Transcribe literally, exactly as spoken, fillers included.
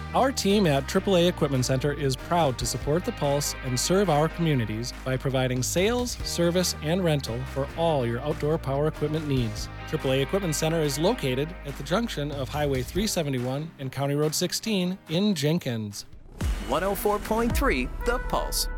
Our team at triple A Equipment Center is proud to support the Pulse and serve our communities by providing sales, service, and rental for all your outdoor power equipment needs. triple A Equipment Center is located at the junction of Highway three seventy-one and County Road sixteen in Jenkins. one oh four point three The Pulse.